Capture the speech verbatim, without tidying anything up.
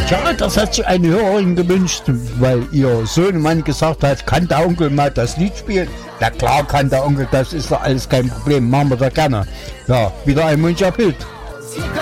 Ja, das hat sich eine Hörerin gewünscht, weil ihr Sohnemann gesagt hat, kann der Onkel mal das Lied spielen? Na klar kann der Onkel, das ist doch alles kein Problem, machen wir doch gerne. Ja, wieder ein Wunsch erfüllt.